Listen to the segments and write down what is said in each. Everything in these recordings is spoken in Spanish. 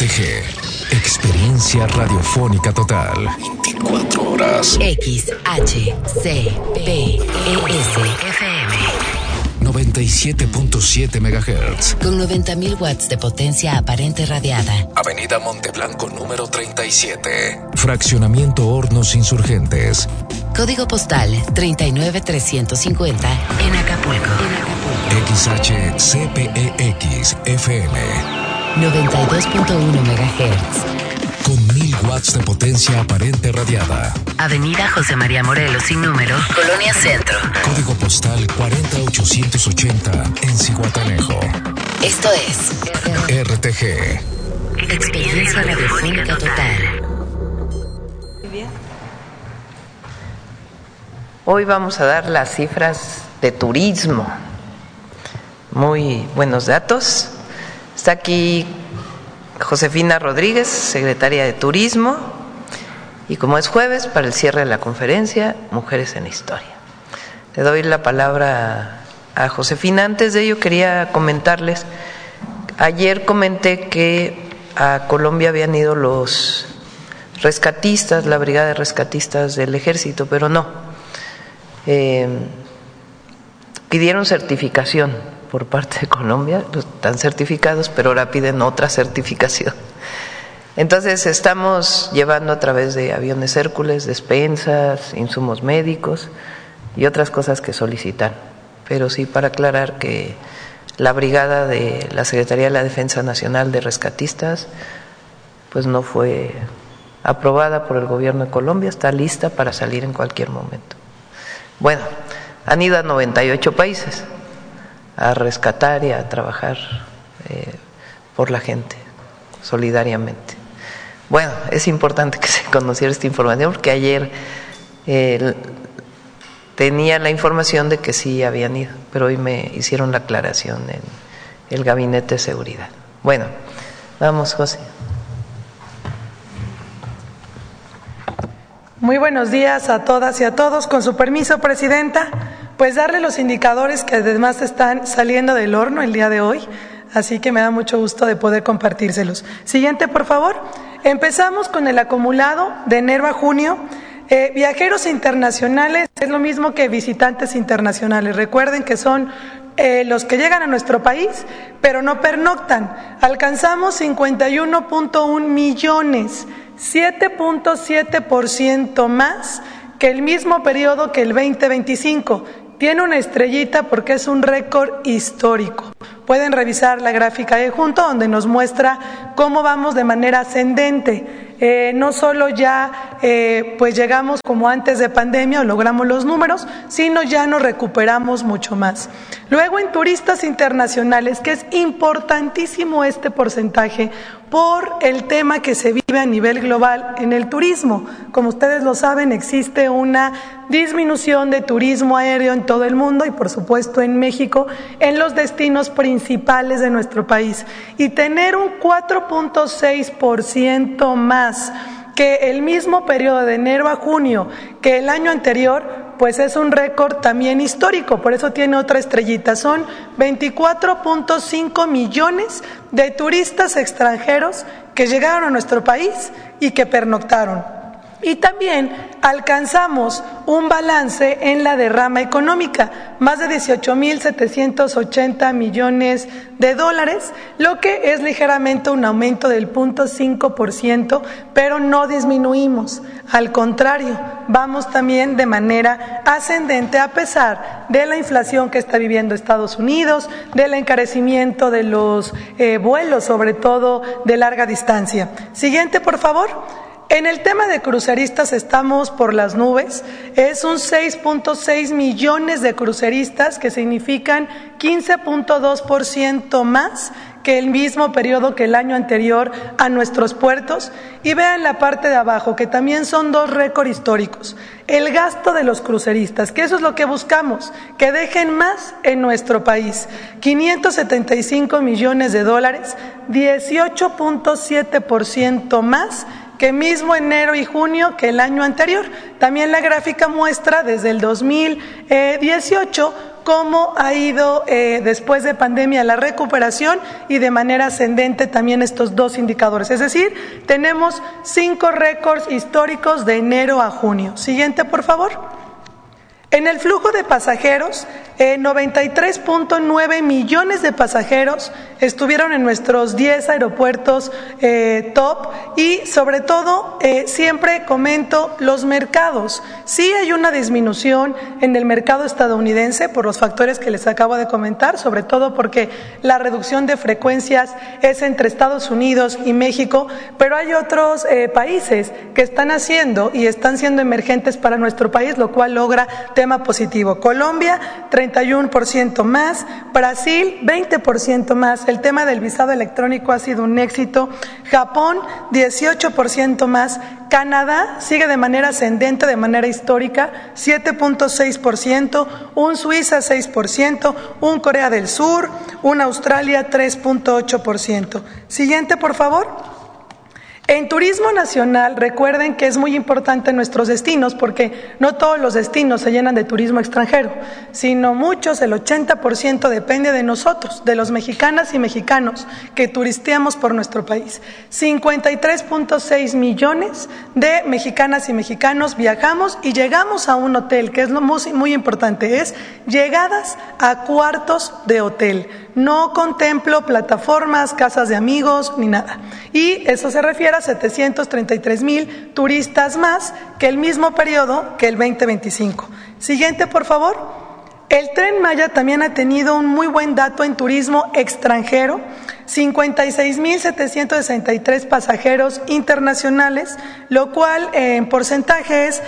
RTG, experiencia radiofónica total. 24 horas. XHCPES-FM 97.7 MHz. con 90.000 watts de potencia aparente radiada. Avenida Monteblanco número 37. Fraccionamiento Hornos Insurgentes. Código postal 39350 en Acapulco. XHCPEX-FM 92.1 MHz. Con 1000 watts de potencia aparente radiada. Avenida José María Morelos sin número, Colonia Centro. Código postal 40880 en Zihuatanejo. Esto es RTG. Experiencia Radiofónica Total. Hoy vamos a dar las cifras de turismo. Muy buenos datos. Está aquí Josefina Rodríguez, secretaria de Turismo, y como es jueves, para el cierre de la conferencia, Mujeres en la Historia. Le doy la palabra a Josefina. Antes de ello quería comentarles, ayer comenté que a Colombia habían ido los rescatistas, la brigada de rescatistas del ejército, pero no. Pidieron certificación por parte de Colombia, están certificados, pero ahora piden otra certificación. Entonces estamos llevando a través de aviones Hércules despensas, insumos médicos y otras cosas que solicitan. Pero sí, para aclarar que la brigada de la Secretaría de la Defensa Nacional de Rescatistas pues no fue aprobada por el gobierno de Colombia, está lista para salir en cualquier momento. Bueno, han ido a 98 países a rescatar y a trabajar por la gente, solidariamente. Bueno, es importante que se conociera esta información porque ayer tenía la información de que sí habían ido, pero hoy me hicieron la aclaración en el Gabinete de Seguridad. Bueno, vamos, José. Muy buenos días a todas y a todos. Con su permiso, Presidenta, pues darle los indicadores que además están saliendo del horno el día de hoy, así que me da mucho gusto de poder compartírselos. Siguiente, por favor. Empezamos con el acumulado de enero a junio. Viajeros internacionales es lo mismo que visitantes internacionales. Recuerden que son los que llegan a nuestro país, pero no pernoctan. Alcanzamos 51.1 millones, 7.7% más que el mismo periodo que el 2025. Tiene una estrellita porque es un récord histórico. Pueden revisar la gráfica de junto donde nos muestra cómo vamos de manera ascendente. No solo ya pues llegamos como antes de pandemia o logramos los números, sino ya nos recuperamos mucho más. Luego en turistas internacionales, que es importantísimo este porcentaje por el tema que se vive a nivel global en el turismo. Como ustedes lo saben, existe una disminución de turismo aéreo en todo el mundo y por supuesto en México, en los destinos principales de nuestro país. Y tener un 4.6% más que el mismo periodo de enero a junio que el año anterior, pues es un récord también histórico, por eso tiene otra estrellita. Son 24.5 millones de turistas extranjeros que llegaron a nuestro país y que pernoctaron. Y también alcanzamos un balance en la derrama económica, más de 18.780 millones de dólares, lo que es ligeramente un aumento del 0.5%, pero no disminuimos. Al contrario, vamos también de manera ascendente a pesar de la inflación que está viviendo Estados Unidos, del encarecimiento de los vuelos, sobre todo de larga distancia. Siguiente, por favor. En el tema de cruceristas estamos por las nubes, es un 6.6 millones de cruceristas que significan 15.2% más que el mismo periodo que el año anterior a nuestros puertos. Y vean la parte de abajo, que también son dos récords históricos. El gasto de los cruceristas, que eso es lo que buscamos, que dejen más en nuestro país. 575 millones de dólares, 18.7% más que mismo enero y junio que el año anterior. También la gráfica muestra desde el 2018 cómo ha ido después de pandemia la recuperación y de manera ascendente también estos dos indicadores. Es decir, tenemos 5 récords históricos de enero a junio. Siguiente, por favor. En el flujo de pasajeros, 93.9 millones de pasajeros estuvieron en nuestros 10 aeropuertos top y sobre todo siempre comento los mercados. Sí hay una disminución en el mercado estadounidense por los factores que les acabo de comentar, sobre todo porque la reducción de frecuencias es entre Estados Unidos y México, pero hay otros países que están haciendo y están siendo emergentes para nuestro país, lo cual logra tema positivo. Colombia, 31% más, Brasil, 20% más. El tema del visado electrónico ha sido un éxito. Japón, 18% más. Canadá sigue de manera ascendente, de manera histórica, 7.6%, un Suiza 6%, un Corea del Sur, un Australia 3.8%. Siguiente, por favor. En turismo nacional, recuerden que es muy importante nuestros destinos porque no todos los destinos se llenan de turismo extranjero, sino muchos, el 80% depende de nosotros, de los mexicanas y mexicanos que turisteamos por nuestro país. 53.6 millones de mexicanas y mexicanos viajamos y llegamos a un hotel, que es lo muy importante, es llegadas a cuartos de hotel. No contemplo plataformas, casas de amigos, ni nada. Y eso se refiere a 733,000 turistas más que el mismo periodo que el 2025. Siguiente, por favor. El Tren Maya también ha tenido un muy buen dato en turismo extranjero, 56,763 pasajeros internacionales, lo cual en porcentaje es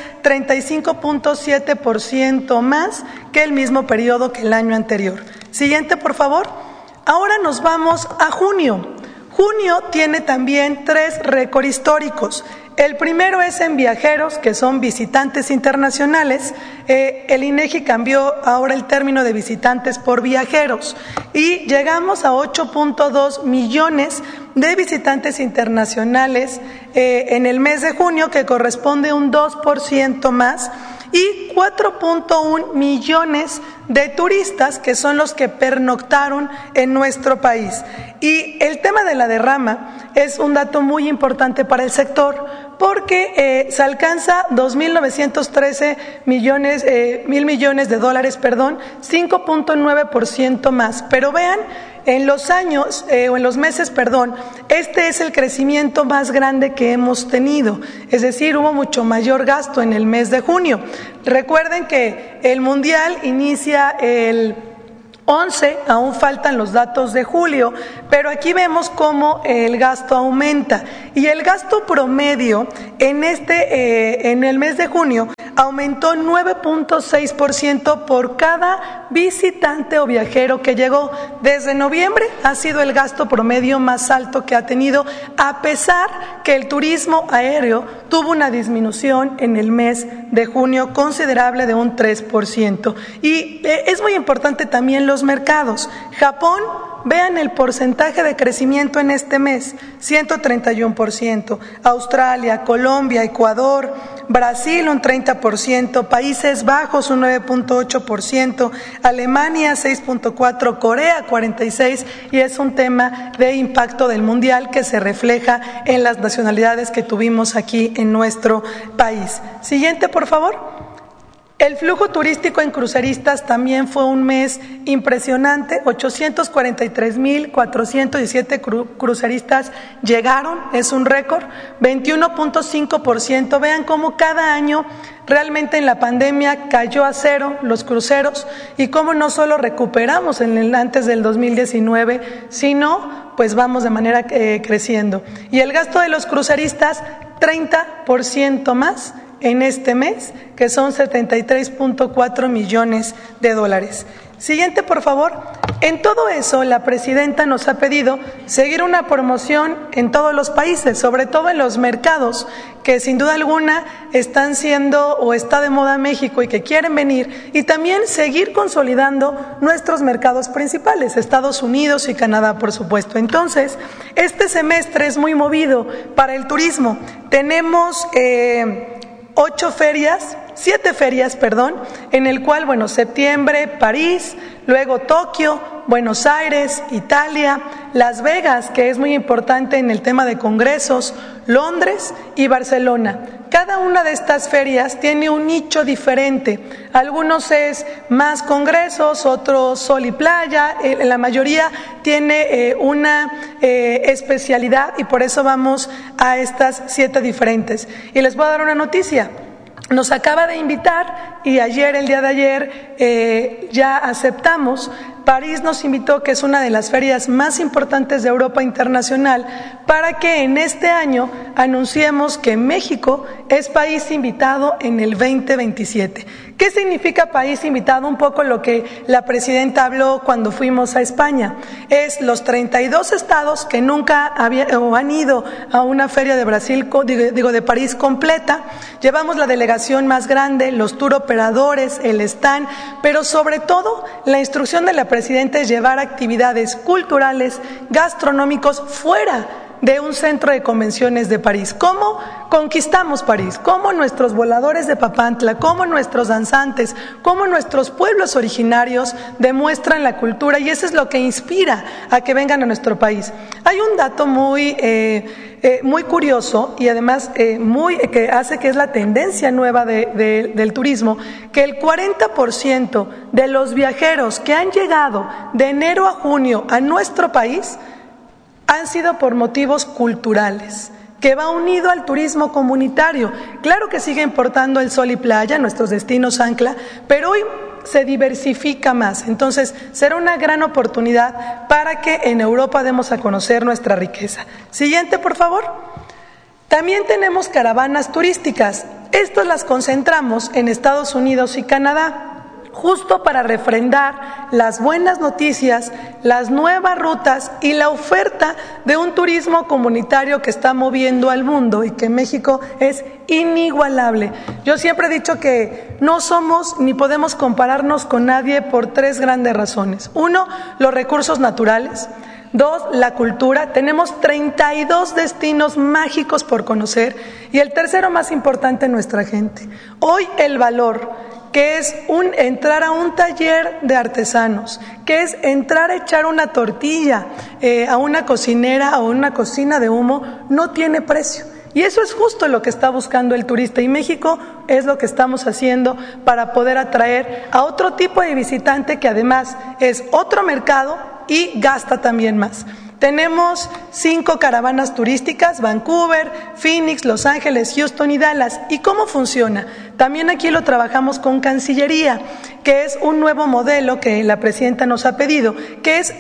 35.7% más que el mismo periodo que el año anterior. Siguiente, por favor. Ahora nos vamos a junio. Junio tiene también 3 récords históricos. El primero es en viajeros, que son visitantes internacionales. El INEGI cambió ahora el término de visitantes por viajeros y llegamos a 8.2 millones de visitantes internacionales en el mes de junio, que corresponde a un 2% más, y 4.1 millones de turistas que son los que pernoctaron en nuestro país. Y el tema de la derrama es un dato muy importante para el sector porque se alcanza 2.913 millones de dólares, 5.9% más. Pero vean, en los años, o en los meses, este es el crecimiento más grande que hemos tenido. Es decir, hubo mucho mayor gasto en el mes de junio. Recuerden que el Mundial inicia el 11, aún faltan los datos de julio, pero aquí vemos cómo el gasto aumenta y el gasto promedio en el mes de junio aumentó 9.6% por cada visitante o viajero que llegó. Desde noviembre ha sido el gasto promedio más alto que ha tenido, a pesar que el turismo aéreo tuvo una disminución en el mes de junio considerable de un 3%. Y es muy importante también los mercados. Japón, vean el porcentaje de crecimiento en este mes, 131%. Australia, Colombia, Ecuador, Brasil un 30%, Países Bajos un 9.8%, Alemania 6.4%, Corea 46%, y es un tema de impacto del mundial que se refleja en las nacionalidades que tuvimos aquí en nuestro país. Siguiente, por favor. El flujo turístico en cruceristas también fue un mes impresionante, 843,417 cruceristas llegaron, es un récord, 21.5%. Vean cómo cada año realmente en la pandemia cayó a cero los cruceros y cómo no solo recuperamos antes del 2019, sino pues vamos de manera creciendo. Y el gasto de los cruceristas, 30% más en este mes, que son 73.4 millones de dólares. Siguiente, por favor. En todo eso, la presidenta nos ha pedido seguir una promoción en todos los países, sobre todo en los mercados que sin duda alguna están siendo o está de moda México y que quieren venir, y también seguir consolidando nuestros mercados principales, Estados Unidos y Canadá, por supuesto. Entonces, este semestre es muy movido para el turismo. Tenemos 8 ferias 7 ferias, en el cual, septiembre, París, luego Tokio, Buenos Aires, Italia, Las Vegas, que es muy importante en el tema de congresos, Londres y Barcelona. Cada una de estas ferias tiene un nicho diferente. Algunos es más congresos, otros sol y playa. La mayoría tiene una especialidad y por eso vamos a estas 7 diferentes. Y les voy a dar una noticia. Nos acaba de invitar y el día de ayer, ya aceptamos. París nos invitó, que es una de las ferias más importantes de Europa internacional, para que en este año anunciemos que México es país invitado en el 2027. ¿Qué significa país invitado? Un poco lo que la presidenta habló cuando fuimos a España. Es los 32 estados que nunca han ido a una feria de de París completa. Llevamos la delegación más grande, los tour operadores, el stand, pero sobre todo la instrucción de la presidenta es llevar actividades culturales, gastronómicos fuera de un centro de convenciones de París. ¿Cómo conquistamos París? ¿Cómo nuestros voladores de Papantla, cómo nuestros danzantes, cómo nuestros pueblos originarios demuestran la cultura? Y eso es lo que inspira a que vengan a nuestro país. Hay un dato muy curioso y además que hace que es la tendencia nueva del turismo, que el 40% de los viajeros que han llegado de enero a junio a nuestro país han sido por motivos culturales, que va unido al turismo comunitario. Claro que sigue importando el sol y playa, nuestros destinos ancla, pero hoy se diversifica más. Entonces, será una gran oportunidad para que en Europa demos a conocer nuestra riqueza. Siguiente, por favor. También tenemos caravanas turísticas. Estas las concentramos en Estados Unidos y Canadá, justo para refrendar las buenas noticias, las nuevas rutas y la oferta de un turismo comunitario que está moviendo al mundo y que México es inigualable. Yo siempre he dicho que no somos ni podemos compararnos con nadie por 3 grandes razones. 1, los recursos naturales. 2, la cultura. Tenemos 32 destinos mágicos por conocer. Y el tercero más importante, nuestra gente. Hoy el valor, que es entrar a un taller de artesanos, que es entrar a echar una tortilla a una cocinera o una cocina de humo, no tiene precio. Y eso es justo lo que está buscando el turista, y México es lo que estamos haciendo para poder atraer a otro tipo de visitante que además es otro mercado y gasta también más. Tenemos 5 caravanas turísticas: Vancouver, Phoenix, Los Ángeles, Houston y Dallas. ¿Y cómo funciona? También aquí lo trabajamos con Cancillería, que es un nuevo modelo que la presidenta nos ha pedido, que es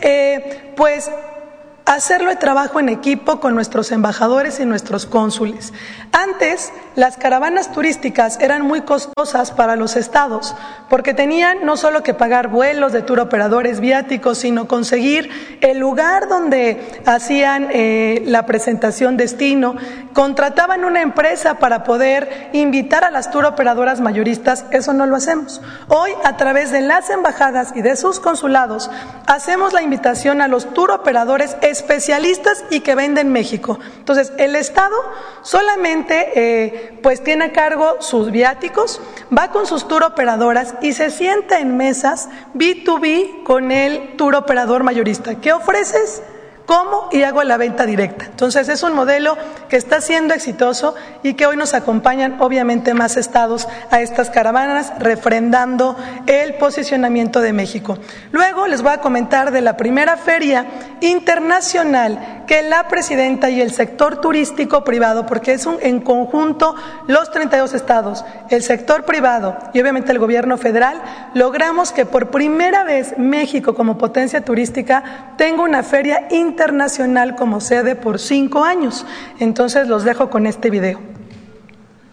hacerlo de trabajo en equipo con nuestros embajadores y nuestros cónsules. Antes, las caravanas turísticas eran muy costosas para los estados, porque tenían no solo que pagar vuelos de tour operadores, viáticos, sino conseguir el lugar donde hacían la presentación destino, contrataban una empresa para poder invitar a las tour operadoras mayoristas. Eso no lo hacemos. Hoy, a través de las embajadas y de sus consulados, hacemos la invitación a los tour operadores especialistas y que venden México. Entonces, el Estado solamente tiene a cargo sus viáticos, va con sus tour operadoras y se sienta en mesas B2B con el tour operador mayorista. ¿Qué ofreces? ¿Cómo? Y hago la venta directa. Entonces es un modelo que está siendo exitoso y que hoy nos acompañan obviamente más estados a estas caravanas, refrendando el posicionamiento de México. Luego les voy a comentar de la primera feria internacional que la presidenta y el sector turístico privado, porque es en conjunto los 32 estados, el sector privado y obviamente el gobierno federal, logramos que por primera vez México como potencia turística tenga una feria internacional como sede por 5 años. Entonces los dejo con este video.